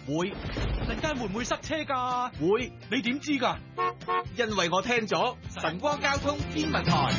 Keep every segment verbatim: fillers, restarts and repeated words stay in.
會。陣間會唔會塞車㗎？ 會。 你點知㗎？ 因為我聽咗晨光交通天文台。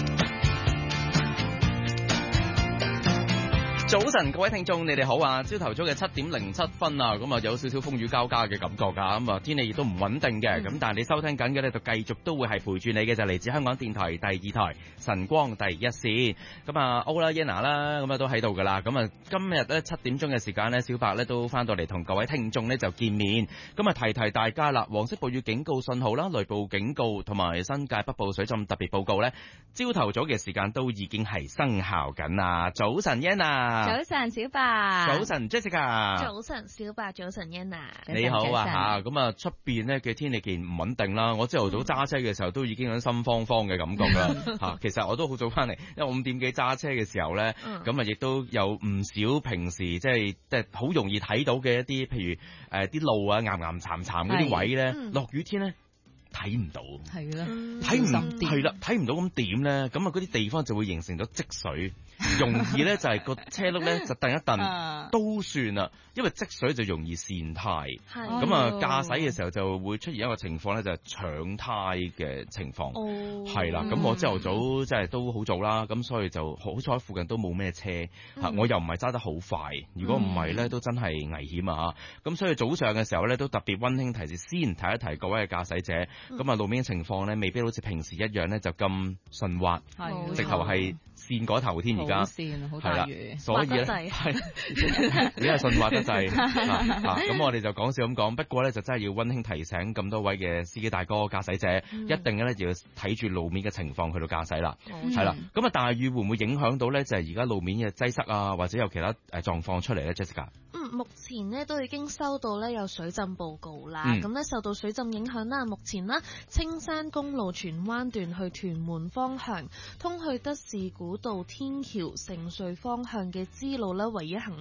早晨，各位聽眾，你哋好啊！朝頭早嘅七點零七分啊，咁啊有少少風雨交加嘅感覺㗎，咁啊天氣亦都唔穩定嘅，咁、嗯、但係你收聽緊嘅咧就繼續都會係陪住你嘅，就嚟自香港電台第二台晨光第一線。咁啊歐啦 Yana 啦，咁啊都喺度㗎啦。咁啊今日咧七點鐘嘅時間咧，小白咧都翻到嚟同各位聽眾咧就見面。咁啊提提大家啦，黃色暴雨警告信號啦、雷暴警告同埋新界北部水浸特別報告咧，朝頭早嘅時間都已經係生效緊啦。早晨 Yana。 早晨，小白。 早晨 Jessica。 早晨，小白。早晨 Yana。 你好啊吓，咁啊出邊咧嘅天氣既然唔穩定啦，我朝頭早揸車嘅時候都已經有心慌慌嘅感覺啦吓。其實我都好早翻嚟，因為五點幾揸車嘅時候咧，咁啊亦都有唔少平時即係即係好容易睇到嘅一啲，譬如誒啲、呃、路啊岩岩巉巉嗰啲位咧，落、嗯、雨天咧。睇唔到，係啦，睇唔係啦，睇唔到咁點咧？咁啊，嗰啲地方就會形成咗積水，容易咧就係個車轆咧就蹬一蹬都算啦，因為積水就容易跣胎，咁啊駕駛嘅時候就會出現一個情況咧，就係搶胎嘅情況，係啦。咁我朝頭早即係都好早啦，咁所以就好彩附近都冇咩車嚇，我又唔係揸得好快，如果唔係咧都真係危險啊嚇。咁所以早上嘅時候咧都特別溫馨提示，先提一提各位嘅駕駛者。咁啊，路面嘅情況咧，未必好似平時一樣咧，就咁順滑，直頭係線嗰頭添。而家係啦，所以咧係而家係順滑得滯。咁我哋就講笑咁講，不過咧就真係要溫馨提醒咁多位嘅司機大哥、駕駛者，嗯、一定咧就要睇住路面嘅情況去到駕駛啦。係啦，咁啊大雨會唔會影響到咧？就係而家路面嘅擠塞啊，或者有其他誒狀況出嚟咧 ，Jessica？ 嗯，目前呢都已經收到咧有水浸報告啦。咁咧、嗯、受到水浸影響啦，目前啦青山公路荃灣段去屯門方向，通去德士古道天橋城隧方向嘅支路咧唯一行